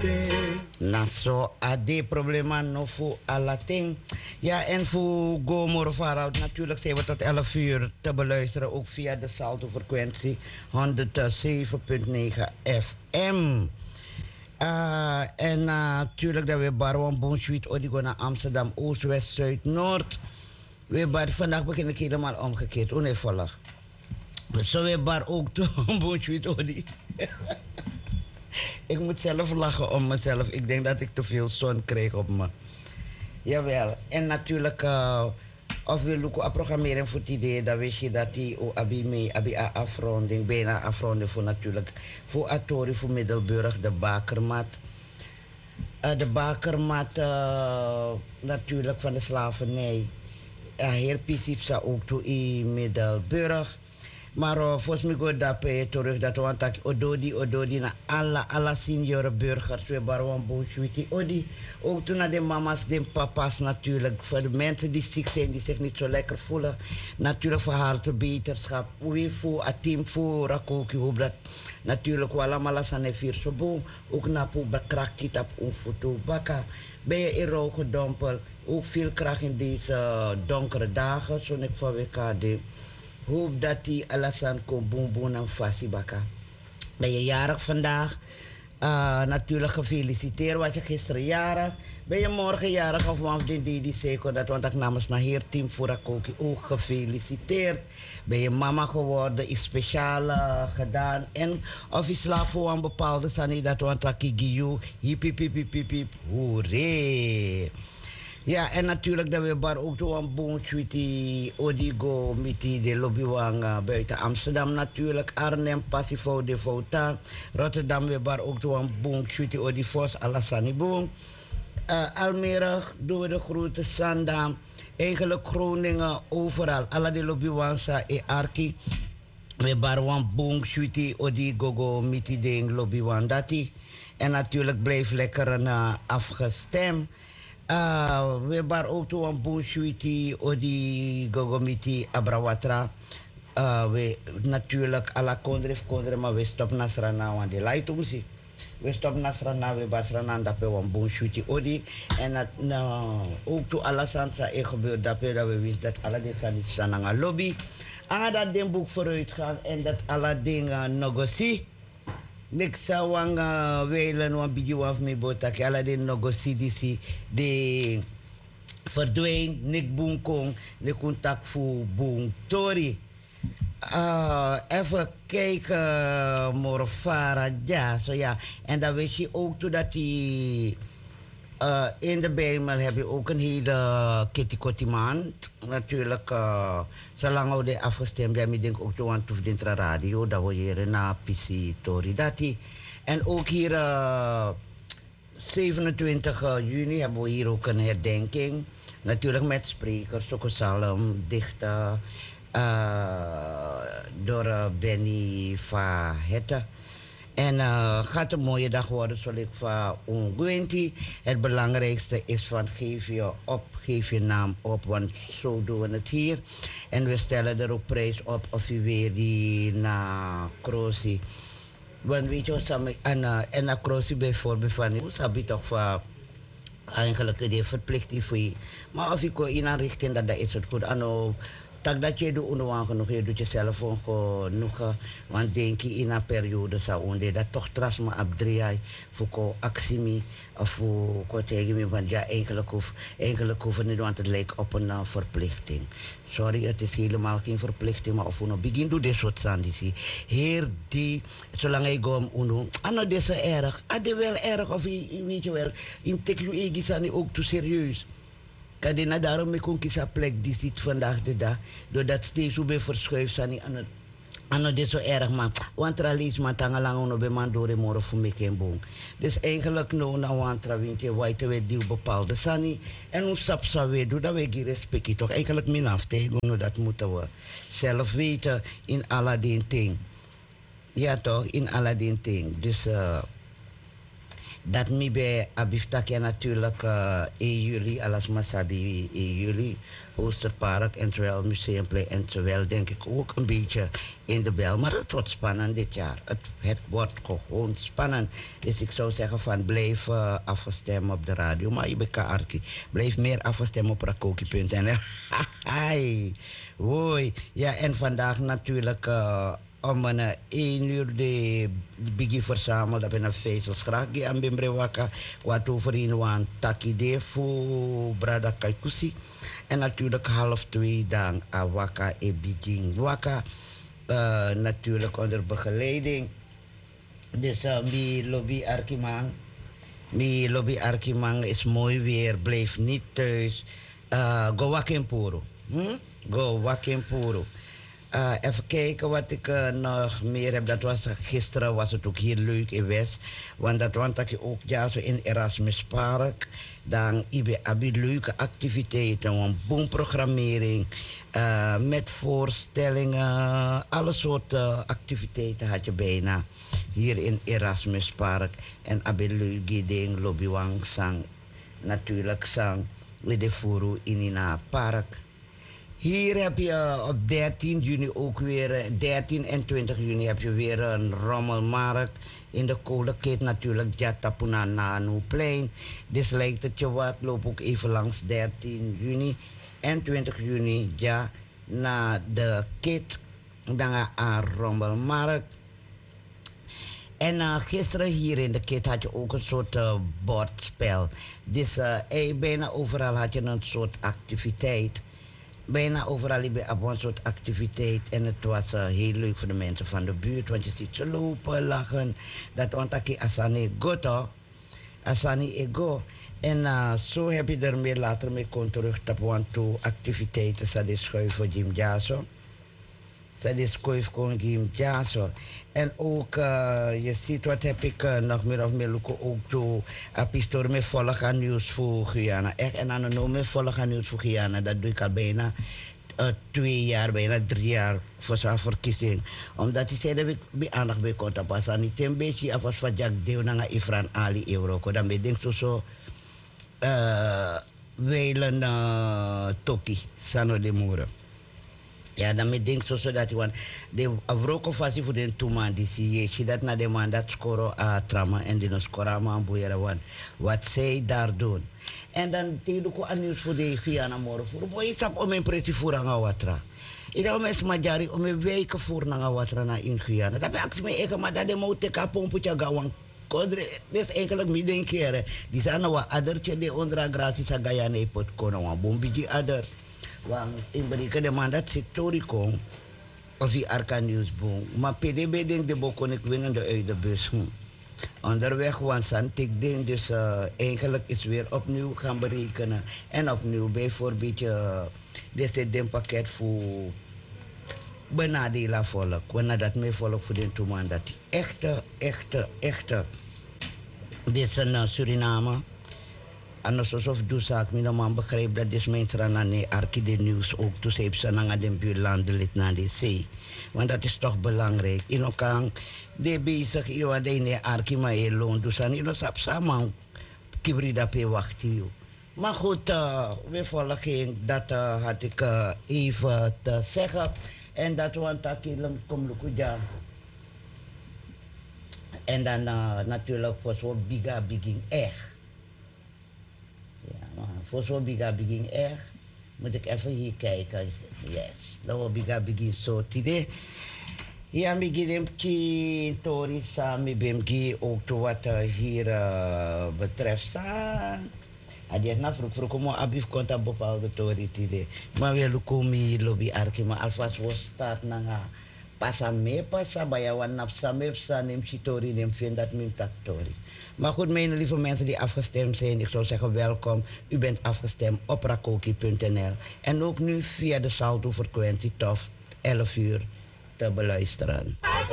Na so ade problema no fu alating. Ja, en voor Gomor Varout natuurlijk zijn we tot 11 uur te beluisteren. Ook via de saldo-frequentie 107.9 FM. En natuurlijk dat we Barwan Boonsweet Odigo naar Amsterdam, Oost, West, Zuid, Noord. Vandaag begin ik helemaal omgekeerd. Ongevallig. Zo we bar ook toe Boonsweet Odi. Ik moet zelf lachen om mezelf. Ik denk dat ik te veel zon kreeg op me. Jawel. En natuurlijk, of we lukken programmeren voor het idee dat we zien dat die abi afronding, bijna afronding voor natuurlijk, voor Atori, voor Middelburg, de bakermat. De bakermat natuurlijk van de slavernij. Heel precies ook toe in Middelburg. Maar volgens mij gaat dat bij terug dat we aan ododi na alle senior burgers we barwan booswiti odi ook toen naar de mama's de papa's natuurlijk voor de mensen die ziek zijn die zich niet zo lekker voelen natuurlijk voor hartebeterschap we voor het team voor rakoki hoe dat natuurlijk wel allemaal aan vier zo boom ook na po bakrakit op een foto baka ben je in rookgedompel ook veel kracht in deze donkere dagen zo ik van WKD. Hoop dat die alasan kon boem en fasibaka. Ben je jarig vandaag? Natuurlijk gefeliciteerd. Was je gisteren jarig? Ben je morgen jarig of wanneer die zeker dat? Want ik namens naar heer team voor Akoki ook gefeliciteerd. Ben je mama geworden? Is speciaal gedaan. En of is slaaf voor een bepaalde sani dat want ik giyu. Hip hip hip hip hip hip. Hoeree. Ja, en natuurlijk dat we bar ook toe een boonswiti Odigo met de lobbywang buiten Amsterdam natuurlijk. Arnhem, Passifo, de Vota. Rotterdam we bar ook toe een boonswiti Odifos, Alassani Boom. Almere doen we de grote Sandam. Eigenlijk Groningen, overal. Alle de lobbywansa en Arki. We bar een boonswiti Odigo met de lobbywang dati. En natuurlijk blijf lekker afgestemd. We bar ook toe een booswiti odi gogomiti abrawatra. We natuurlijk alla kondre maar we stop nasrana want de light omzi. We stop nasrana we basrana dat we een booswiti odi en ook toe alla sansa gebeurt dat we wist dat alle de sananga lobby. Dat den boek vooruit gaan en dat alle dingen negotie. Ik zou welen wan bidje wan me botak ala de negotiëtie de verdwijn nik boom kong de contact voor boom tori. Even kijken morfara ja zo ja en dan weet je ook toe dat die in de Bijbel heb je ook een hele kitty maand. Natuurlijk, zolang we de afgestemd hebben, denk ik ook toe aan de radio, dat we hier naar PC Tori Dati. En ook hier 27 juni hebben we hier ook een herdenking. Natuurlijk met sprekers, ook een psalm, dichter door Benny Vahette. En gaat een mooie dag worden, zoals ik van Ongwenti. Het belangrijkste is van geef je op, geef je naam op, want zo doen we het hier. En we stellen er ook prijs op of je weer die na Krosi. Want weet je wat, en na Krosi bijvoorbeeld van, hoe heb je toch van eigenlijk die verplichting voor je. Maar of je in een richting dat is het goed. Tak dat je doet onderweg nog, je doet jezelf nog, want denk je in een periode zou dat toch tras me abdriai voor actie me of voor tegen me van ja eigenlijk hoeven niet, want het lijkt op een verplichting. Sorry, het is helemaal geen verplichting, maar of we nog begin doen dit soort zandisi. Heer die, zolang ik kom uno, ano dit is erg, ade wel erg of weet je wel, in teklu egisani ook te serieus. Kadena daarom ik kon kiezen plek die zit vandaag de dag. Doordat steeds hoe bij verschuift zijn aan het is zo erg man. Want er is maar tangalang ono bij man door de morgen voor mij geen boom. Dus eigenlijk nou na wantra wintje waite we die bepaalde sani en ons stap zou we doen dat we die respectie toch eigenlijk min af tegen dat moeten we zelf weten in Aladdin ting. Ja toch in Aladdin ting. Dus Dat mi bij Abiftakia natuurlijk 1 juli, alas Masabi 1 juli, Oosterpark en terwijl Museumplein en terwijl denk ik ook een beetje in de bel. Maar het wordt spannend dit jaar. Het wordt gewoon spannend. Dus ik zou zeggen van blijf afgestemd op de radio. Maar je bent Arki. Blijf meer afgestemd op rakoki.nl. Hoi. Ja, en vandaag natuurlijk om een 1 uur de bigi verzameld. Dat ben een vezels graag aan Bimbrewaka. Wat over in wan takide voor Brada Kaikusi. En natuurlijk 1:30 dan Awaka e Bijing Waka. Natuurlijk onder begeleiding. Dus mi lobby Arkimang. Mi lobby Arkimang is mooi weer. Blijf niet thuis. Go Wakimpuro. Go Wakimpuro. Even kijken wat ik nog meer heb. Dat was gisteren was het ook heel leuk in West. Want dat je ook ja, zo in Erasmus Park. Dan heb je leuke activiteiten. Een boomprogrammering. Met voorstellingen. Alle soorten activiteiten had je bijna. Hier in Erasmus Park. En heb je leuke dingen. Lobby sang. Natuurlijk sang. Met de Furu in het park. Hier heb je op 13 juni ook weer, 13 en 20 juni heb je weer een rommelmarkt in de kolenkeet natuurlijk, Jatapuna Nanu-plein. Dus lijkt het je wat, loop ook even langs 13 juni en 20 juni, ja, naar de keet, dan aan rommelmarkt. En gisteren hier in de kit had je ook een soort bordspel. Dus bijna overal had je een soort activiteit. Bijna overal bij een soort activiteit. En het was heel leuk voor de mensen van de buurt. Want je ziet ze lopen, lachen. Dat ontaki asani goto. Asani ego. En zo heb je ermee later mee kon terug tapuan toe activiteiten. Dat is schuif voor Jim Jaso. Dat is schuif voor Jim Jaso. En ook, je ziet wat heb ik nog meer of meer ook toe. Pistor me volgen nieuws voor Guyana. Echt, en dan nog meer volgen nieuws voor Guyana. Dat doe ik al bijna 2 jaar, bijna 3 jaar voor zijn verkiezing. Omdat hij zei dat ik bij aandacht bij kon passen. Niet een beetje af van Jack Deo naar Ifran Ali Euroko. Dan ben ik zo wijlen Toki, Sano de Moeren. Ja, dan me denk zo dat je de avroko fasi voor de toeman die zie je dat na de man dat scoren trama en die no scoren man boeien wan wat zij daar doen. En dan tegen ko aan nieuws voor de Guyana morgen voor boy sap om een pressie voor aan watra. Ida om es majari om een week voor na watra na in Guyana. Dat ben ik me eken maar dat de moute ka pomputja gawan. Kodre, dus eigenlijk me denk keren. Die zijn nou wat adertje de ondra gratis a Guyana pot kono wan bombiji ader. Want in Amerika de man dat zit torikong of die Arca Nieuwsboom. Maar PDB denkt de bok kon ik winnen uit de bus. Onderweg was ik denk dus eigenlijk is weer opnieuw gaan berekenen. En opnieuw bijvoorbeeld dit is een pakket voor benadelen volk. Wanneer dat meer volk voor de toeman dat echte. Dit is een Suriname. En alsof doezaak, mijn man begrijpt dat deze mensen aan de Arki nieuws ook toezeep zijn aan de buurlanden lid naar de zee. Want dat is toch belangrijk. In elkaar, de bezig, je wat in de Arki maar je loon dus aan je sap samen kibrida pe wachten. Maar goed, we volgen dat had ik even te zeggen. En dat want dat ik kom lukuja. En dan natuurlijk voor zo'n begin echt. Ja, maar voor zo'n begin echt moet ik even hier kijken. Yes, dat was begin zo today. Ja, ik heb een tori samen met ook wat hier betreft. Adi na vroeg mo abif konta bepaalde tori today. Maar we lukomi lobby arki maar alvast was start na nga pasa bayawan nafsa mefsa neem chitori neem vind dat min tak tori. Maar goed, mijn lieve mensen die afgestemd zijn, ik zou zeggen welkom. U bent afgestemd op rakoki.nl. En ook nu via de saldo frequentie tof 11 uur te beluisteren.